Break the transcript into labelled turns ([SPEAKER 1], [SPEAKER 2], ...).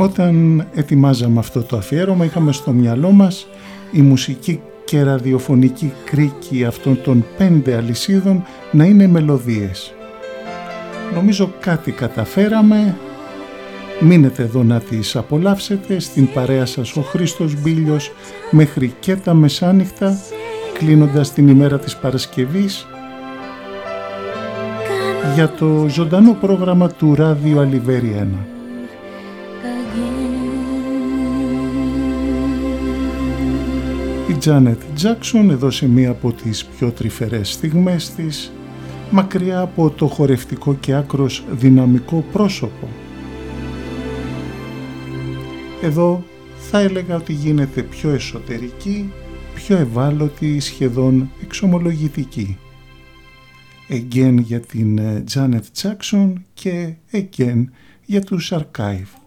[SPEAKER 1] Όταν ετοιμάζαμε αυτό το αφιέρωμα είχαμε στο μυαλό μας η μουσική και ραδιοφωνική κρίκη αυτών των 5 αλυσίδων να είναι μελωδίες. Νομίζω κάτι καταφέραμε. Μείνετε εδώ να τις απολαύσετε. Στην παρέα σας ο Χρήστος Μπίλιος μέχρι και τα μεσάνυχτα, κλείνοντας την ημέρα της Παρασκευής για το ζωντανό πρόγραμμα του Ράδιο Αλιβέρι 1. Η Τζάνετ Τζάκσον εδώ σε μία από τις πιο τρυφερές στιγμές της, μακριά από το χορευτικό και άκρος δυναμικό πρόσωπο. Εδώ θα έλεγα ότι γίνεται πιο εσωτερική, πιο ευάλωτη, σχεδόν εξομολογητική. Again για την Janet Jackson και Again για τους Archive.